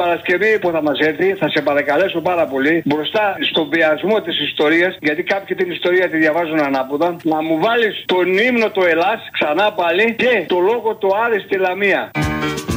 Παρασκευή που θα μας έρθει, θα σε παρακαλέσω πάρα πολύ, μπροστά στον βιασμό της ιστορίας, γιατί κάποιοι την ιστορία τη διαβάζουν ανάποδα, να μου βάλεις τον ύμνο το Ελλάς ξανά πάλι και το λόγο το Άρη στη Λαμία.